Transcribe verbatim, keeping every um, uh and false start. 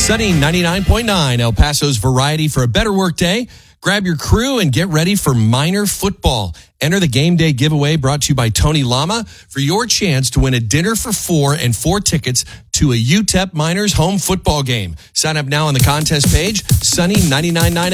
Sunny ninety-nine point nine, El Paso's variety for a better work day. Grab your crew and get ready for Miner football. Enter the game day giveaway brought to you by Tony Lama for your chance to win a dinner for four and four tickets to a U T E P Miners home football game. Sign up now on the contest page, Sunny ninety-nine point nine